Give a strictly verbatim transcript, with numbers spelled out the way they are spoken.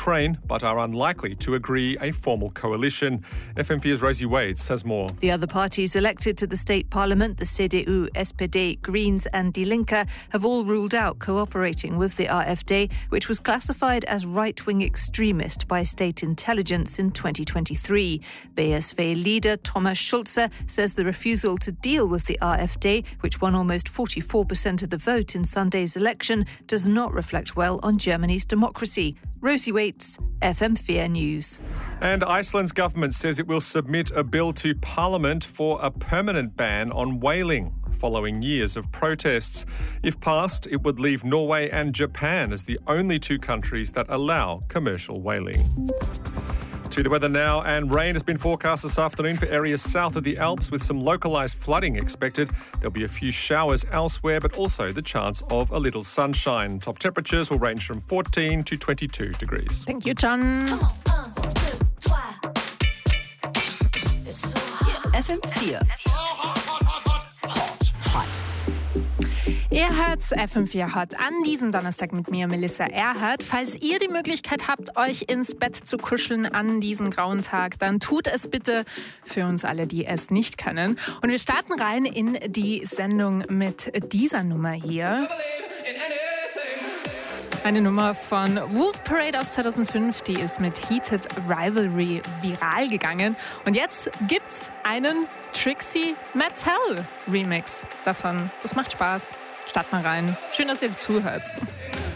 Ukraine, but are unlikely to agree a formal coalition. F M vier's Rosie Wades has more. The other parties elected to the state parliament, the C D U, S P D, Greens and Die Linke, have all ruled out cooperating with the AfD, which was classified as right-wing extremist by state intelligence in twenty twenty-three. B S V leader Thomas Schulze says the refusal to deal with the AfD, which won almost forty-four percent of the vote in Sunday's election, does not reflect well on Germany's democracy. Rosie Waits, F M four News. And Iceland's government says it will submit a bill to Parliament for a permanent ban on whaling, following years of protests. If passed, it would leave Norway and Japan as the only two countries that allow commercial whaling. To the weather now, and rain has been forecast this afternoon for areas south of the Alps with some localised flooding expected. There'll be a few showers elsewhere, but also the chance of a little sunshine. Top temperatures will range from fourteen to twenty-two degrees. Thank you, John. F M four. Ihr hört F M vier Hot an diesem Donnerstag mit mir, Melissa Erhardt. Falls ihr die Möglichkeit habt, euch ins Bett zu kuscheln an diesem grauen Tag, dann tut es bitte für uns alle, die es nicht können. Und wir starten rein in die Sendung mit dieser Nummer hier. Eine Nummer von Wolf Parade aus zweitausendfünf, die ist mit Heated Rivalry viral gegangen. Und jetzt gibt's einen Trixie Mattel Remix davon. Das macht Spaß. Starten mal rein. Schön, dass ihr zuhört.